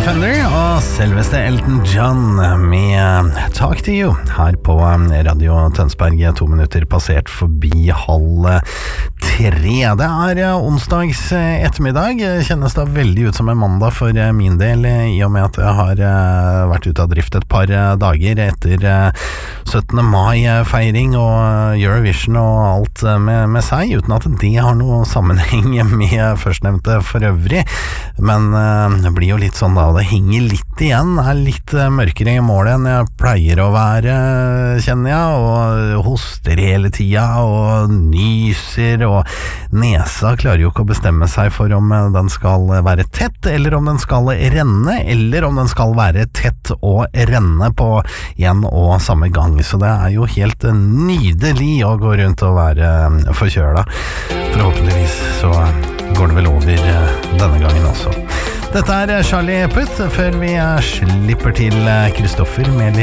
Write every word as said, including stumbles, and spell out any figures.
Fender og selveste Elton John med Talk to You her på Radio Tønsberg, to minutter passert forbi halv tre. Det er onsdags ettermiddag, kjennes da veldig ut som en mandag for min del, i og med at jeg har vært ute av drift et par dager etter syttende mai-feiring og Eurovision og alt med, med seg, uten at det har noe sammenheng med førstnevnte for øvrig, men det blir jo litt sånn da, det henger litt igjen, er litt mørkere i målet enn jeg pleier å være, kjenner jeg, og hoster hele tida, og nyser, og nesa klarer jo ikke å bestemme seg for om den skal være tett, eller om den skal renne, eller om den skal være tett og renne på en og samme gang, så det er jo helt nydelig å gå rundt og være forkjøla. Forhåpentligvis så går det vel over denne gangen også. Dette er Charlie Puth, før vi slipper til Kristoffer med